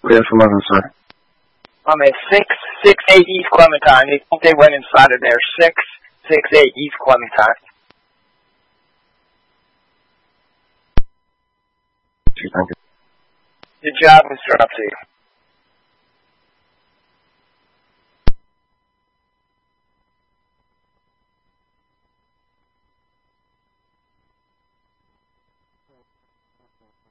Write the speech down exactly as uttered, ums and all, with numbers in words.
Where's eleven, sir? I'm at six six eight East Clementine. They think they went inside of there. Six six eight East Clementine. Thank you. Good job, Mister Upsy.